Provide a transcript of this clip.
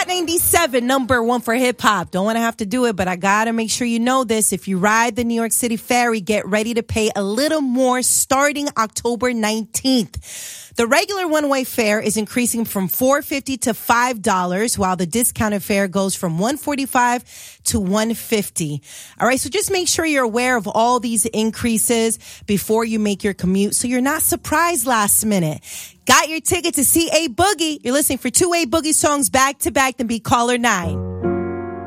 Hot 97, number one for hip hop. Don't want to have to do it, but I got to make sure you know this. If you ride the New York City ferry, get ready to pay a little more starting October 19th. The regular one-way fare is increasing from $4.50 to $5, while the discounted fare goes from $145 to $150. All right, so just make sure you're aware of all these increases before you make your commute so you're not surprised last minute. Got your ticket to see A Boogie? You're listening for two A Boogie songs back to back, then be caller 9.